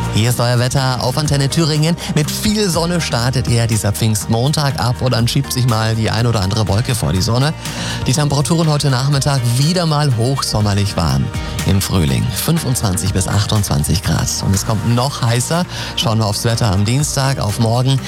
Hier ist euer Wetter auf Antenne Thüringen. Mit viel Sonne startet eher dieser Pfingstmontag ab und dann schiebt sich mal die ein oder andere Wolke vor die Sonne. Die Temperaturen heute Nachmittag wieder mal hochsommerlich warm. Im Frühling 25 bis 28 Grad. Und es kommt noch heißer. Schauen wir aufs Wetter am Dienstag, auf morgen.